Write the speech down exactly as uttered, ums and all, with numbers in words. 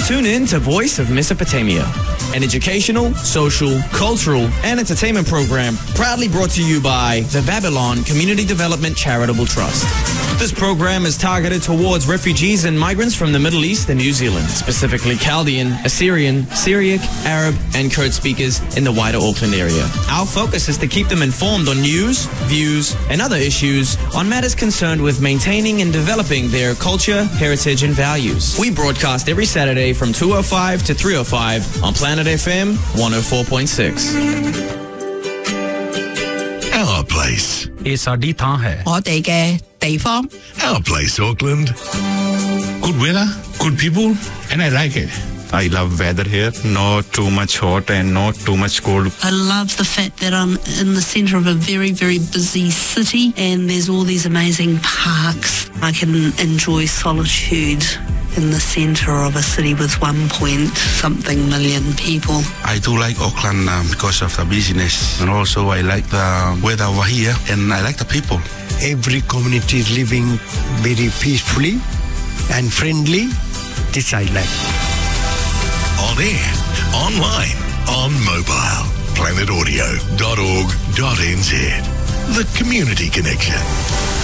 Tune in to Voice of Mesopotamia, an educational, social, cultural, and entertainment program proudly brought to you by the Babylon Community Development Charitable Trust. This program is targeted towards refugees and migrants from the Middle East and New Zealand, specifically Chaldean, Assyrian, Syriac, Arab, and Kurd speakers in the wider Auckland area. Our focus is to keep them informed on news, views, and other issues on matters concerned with maintaining and developing their culture, heritage, and values. We broadcast every Saturday from two oh five to three oh five on Planet F M one oh four point six. Our place. ये साडी थां है. 我哋嘅地方. Our place, Auckland. Good weather, good people, and I like it. I love weather here, not too much hot and not too much cold. I love the fact that I'm in the centre of a very, very busy city and there's all these amazing parks. I can enjoy solitude in the centre of a city with one point something million people. I do like Auckland um, because of the business, and also I like the weather over here and I like the people. Every community is living very peacefully and friendly. This I like. On air, online, on mobile. planet audio dot org dot n z. The Community Connection.